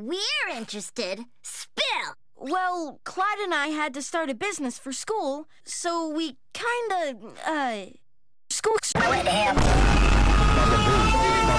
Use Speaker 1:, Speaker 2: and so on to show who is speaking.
Speaker 1: we're interested. Spill!
Speaker 2: Well, Clyde and I had to start a business for school, so we kinda, school...
Speaker 3: Let him.